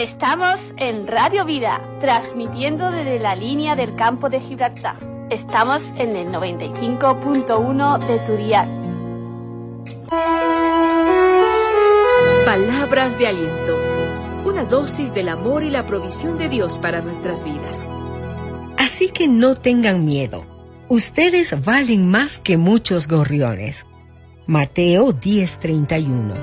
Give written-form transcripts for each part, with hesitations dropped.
Estamos en Radio Vida, transmitiendo desde la línea del campo de Gibraltar. Estamos en el 95.1 de Turiac. Palabras de aliento. Una dosis del amor y la provisión de Dios para nuestras vidas. Así que no tengan miedo. Ustedes valen más que muchos gorriones. Mateo 10:31.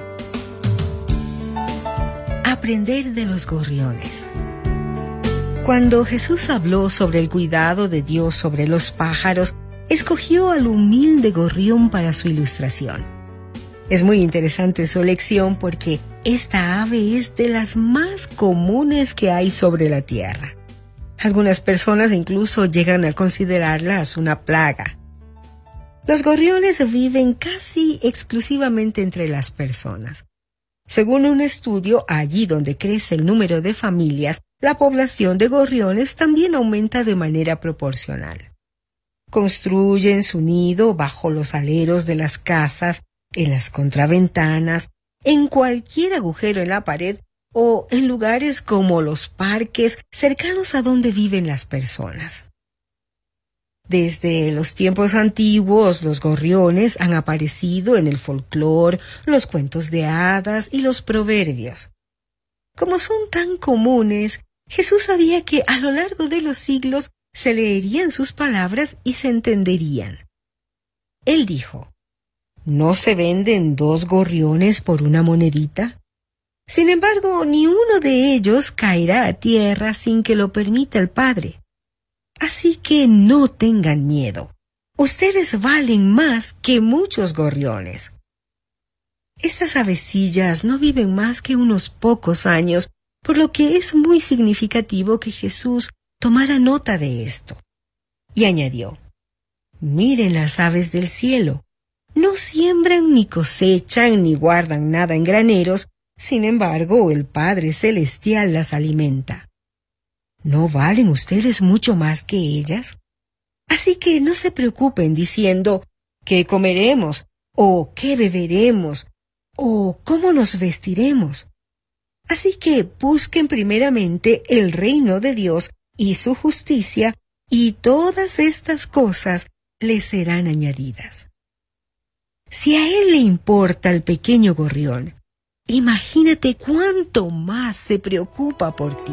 Aprender de los gorriones. Cuando Jesús habló sobre el cuidado de Dios sobre los pájaros, escogió al humilde gorrión para su ilustración. Es muy interesante su elección porque esta ave es de las más comunes que hay sobre la tierra. Algunas personas incluso llegan a considerarlas una plaga. Los gorriones viven casi exclusivamente entre las personas. Según un estudio, allí donde crece el número de familias, la población de gorriones también aumenta de manera proporcional. Construyen su nido bajo los aleros de las casas, en las contraventanas, en cualquier agujero en la pared o en lugares como los parques cercanos a donde viven las personas. Desde los tiempos antiguos, los gorriones han aparecido en el folclore, los cuentos de hadas y los proverbios. Como son tan comunes, Jesús sabía que a lo largo de los siglos se leerían sus palabras y se entenderían. Él dijo: ¿no se venden 2 gorriones por una monedita? Sin embargo, ni uno de ellos caerá a tierra sin que lo permita el Padre. Así que no tengan miedo. Ustedes valen más que muchos gorriones. Estas avecillas no viven más que unos pocos años, por lo que es muy significativo que Jesús tomara nota de esto. Y añadió: miren las aves del cielo. No siembran, ni cosechan, ni guardan nada en graneros, sin embargo, el Padre Celestial las alimenta. ¿No valen ustedes mucho más que ellas? Así que no se preocupen diciendo ¿qué comeremos? ¿O qué beberemos? ¿O cómo nos vestiremos? Así que busquen primeramente el reino de Dios y su justicia, y todas estas cosas les serán añadidas. Si a Él le importa el pequeño gorrión, imagínate cuánto más se preocupa por ti.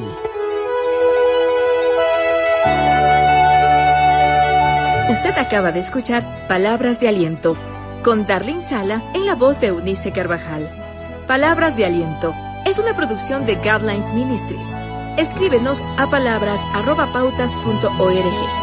Usted acaba de escuchar Palabras de Aliento, con Darlene Sala en la voz de Eunice Carvajal. Palabras de Aliento es una producción de Guidelines Ministries. Escríbenos a palabras@pautas.org.